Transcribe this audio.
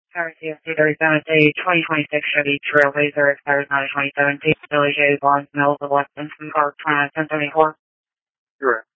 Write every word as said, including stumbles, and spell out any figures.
Car C F C thirty-seven, a twenty twenty-six Chevy Trailblazer expires May twenty seventeen. Billy J. Barnes Mills of Lexington, car twenty-nine ten seventy-four. Correct.